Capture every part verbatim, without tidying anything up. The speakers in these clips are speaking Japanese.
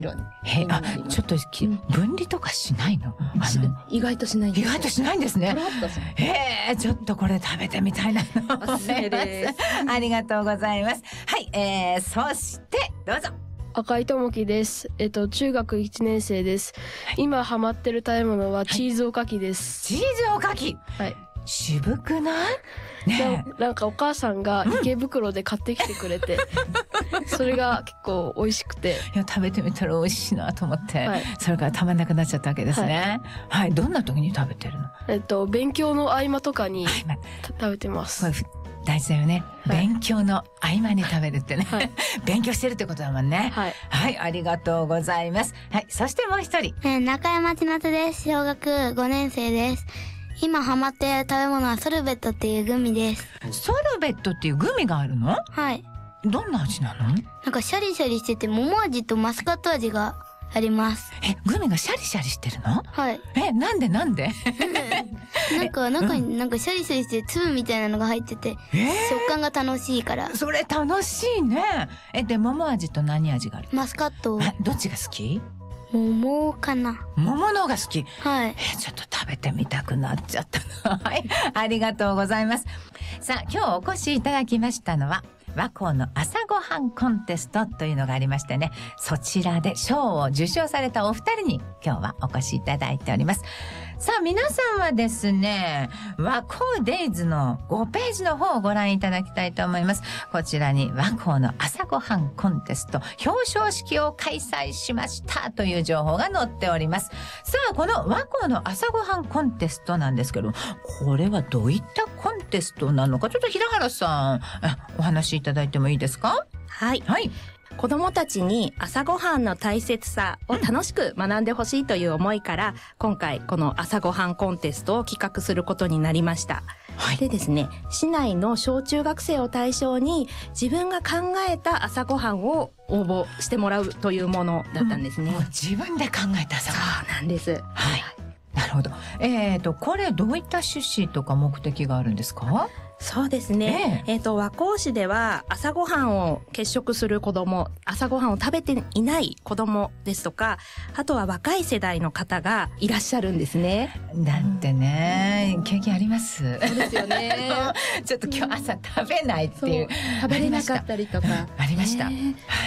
へあ、ちょっと分離とかしないの？あの意外としないんです。 意外としないんですね。へえ、ちょっとこれ食べてみたいなと思います。ありがとうございます。はい、えー、そしてどうぞ。 赤井智樹です。えっと中学いちねん生です。はい、今ハマってる食べ物はチーズおかきです。 はい、チーズおかき。はい。渋くないねえ。なんかお母さんが池袋で買ってきてくれて、うん、それが結構美味しくて、 いや食べてみたら美味しいなと思って、はい、それからたまんなくなっちゃったわけですね。はい、はい、どんな時に食べてるの？ えっと勉強の合間とかに食べてます。 大事だよね、はい、勉強の合間に食べるってね、はい、勉強してるってことだもんね。はい、はい、ありがとうございます。はい、そしてもう一人、 えー、中山千夏です。小学ごねん生です。今ハマっている食べ物はソルベットっていうグミです。 ソルベットっていうグミがあるの？ はい。 どんな味なの？ なんかシャリシャリしてて桃味とマスカット味があります。 え、グミがシャリシャリしてるの？ はい。 え、なんでなんで？ なんか中になんかシャリシャリして粒みたいなのが入ってて、えー、食感が楽しいから。 それ楽しいね。え、で桃味と何味がある？ マスカット。 どっちが好き？ 桃かな。 桃の方が好き。 はい。 え、ちょっと食べてみたくなっちゃったな。はい、ありがとうございます。さあ、今日お越しいただきましたのは和光の朝ごはんコンテストというのがありましてね、そちらで賞を受賞されたお二人に今日はお越しいただいております。さあ、皆さんはですね、和光デイズのごページの方をご覧いただきたいと思います。こちらに和光の朝ごはんコンテスト表彰式を開催しましたという情報が載っております。さあ、この和光の朝ごはんコンテストなんですけど、これはどういったコンテストなのか、ちょっと平原さんお話しいただいてもいいですか？ はい。 はい。 子どもたちに朝ごはんの大切さを楽しく学んでほしいという思いから、うん、今回この朝ごはんコンテストを企画することになりました。はい、でですね、市内の小中学生を対象に自分が考えた朝ごはんを応募してもらうというものだったんですね。 うん、自分で考えた朝ごはん。 そうなんです。はい。 なるほど。えっと、これどういった趣旨とか目的があるんですか？ そうですね。えっ、えー、と、和光市では朝ごはんを欠食する子供、朝ごはんを食べていない子供ですとか、あとは若い世代の方がいらっしゃるんですね。 だってね、経験あります。 そうですよね。 ちょっと今日朝食べないっていう。 食べれなかったりとか。 ありました。 はい。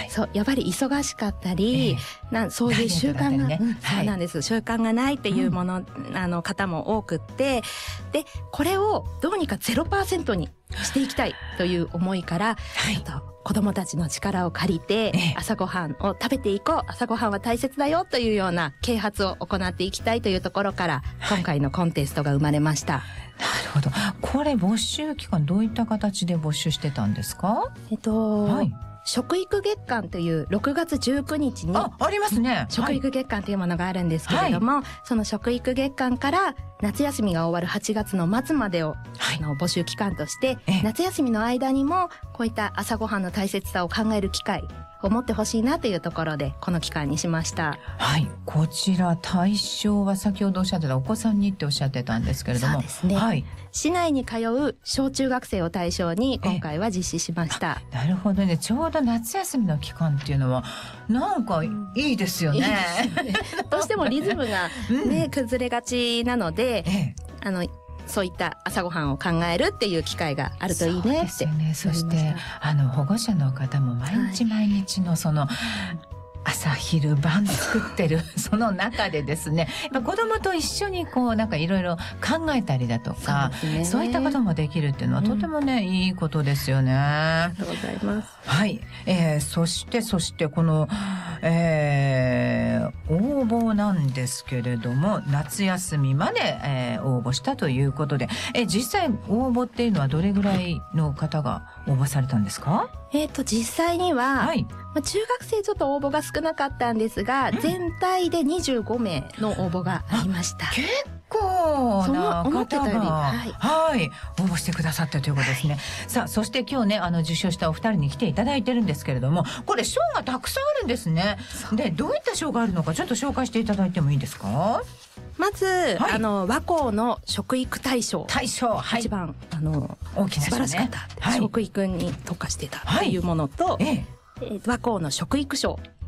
そう、やっぱり忙しかったり、えー、なんそういう習慣が、ね、うん、そうなんです。習慣がないっていうもの、うん、あの方も多くって、で、これをどうにか ゼロパーセントにしていきたいという思いから、はい、と子どもたちの力を借りて、ええ、朝ごはんを食べていこう、朝ごはんは大切だよというような啓発を行っていきたいというところから、今回のコンテストが生まれました。 はい、なるほど。これ募集期間どういった形で募集してたんですか？ えっと、はい、食育月間というろくがつじゅうくにちにあ, ありますね。 食育月間というものがあるんですけれども、はい、その食育月間から夏休みが終わるはちがつの末までを、はい、あの募集期間として、夏休みの間にもこういった朝ごはんの大切さを考える機会を持ってほしいなというところでこの期間にしました。 はい、こちら対象は先ほどおっしゃってたお子さんにっておっしゃってたんですけれども、 そうですね。はい、市内に通う小中学生を対象に今回は実施しました。 なるほどね。ちょうど夏休みの期間っていうのはなんかいいですよね。 いいですね。どうしてもリズムがね、うん、崩れがちなので、ええ、あのそういった朝ごはんを考えるっていう機会があるといいねって。そうですよね。 そしてあの保護者の方も毎日毎日のその、はい、朝昼晩作ってるその中でですね、やっぱ子供と一緒にこうなんかいろいろ考えたりだとか、 そうですね、そういったこともできるっていうのはとてもね、うん、いいことですよね。 ありがとうございます。 はい、えー、そしてそしてこの、えー、応募なんですけれども夏休みまで、えー、応募したということで、えー、実際応募っていうのはどれぐらいの方が応募されたんですか？ えっと実際には、はい、まあ、中学生ちょっと応募が少なかったんですが、うん、全体でにじゅうごめいの応募がありました。 結構な方が、 はい、 はい、応募してくださったということですね。はい、さあ、そして今日ね、あの受賞したお二人に来ていただいてるんですけれども、これ賞がたくさんあるんですね。で、どういった賞があるのかちょっと紹介していただいてもいいですか？ まず、はい、あの和光の食育大賞大賞、はい、 一番あの大きな賞ね、 素晴らしかった、はい、食育に特化してたというものと、 はい、ええ、 和光の食育賞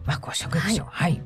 和光食部長。はい。